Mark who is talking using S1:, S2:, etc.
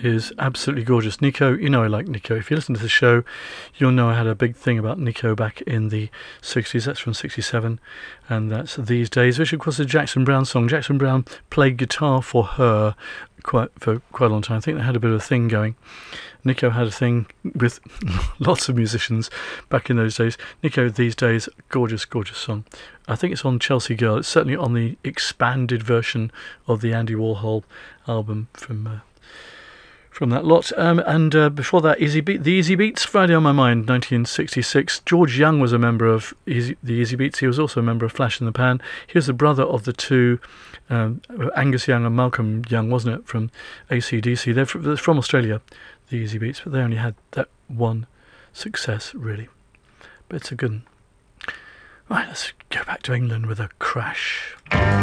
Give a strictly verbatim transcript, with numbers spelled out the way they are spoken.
S1: is absolutely gorgeous. Nico, you know I like Nico. If you listen to the show, you'll know I had a big thing about Nico back in the sixties. That's from sixty-seven, and that's These Days, which of course is a Jackson Browne song. Jackson Browne played guitar for her quite for quite a long time. I think they had a bit of a thing going. Nico had a thing with lots of musicians back in those days. Nico, These Days, gorgeous, gorgeous song. I think it's on Chelsea Girl. It's certainly on the expanded version of the Andy Warhol album from uh, from that lot. Um, and uh, before that, Easy Beat, the Easy Beats, Friday on My Mind, nineteen sixty-six. George Young was a member of Easy, the Easy Beats. He was also a member of Flash in the Pan. He was the brother of the two, um, Angus Young and Malcolm Young, wasn't it, from A C D C. They're from, they're from Australia, the Easy Beats, but they only had that one success, really. But it's a good one. Right, let's go back to England with a crash.